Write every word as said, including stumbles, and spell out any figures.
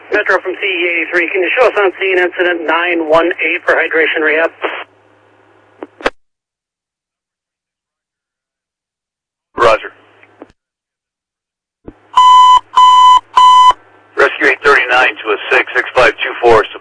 Metro from C E eighty-three, can you show us on scene incident nine one eight for hydration rehab? Roger. Rescue eight thirty-nine to a six, six five two four.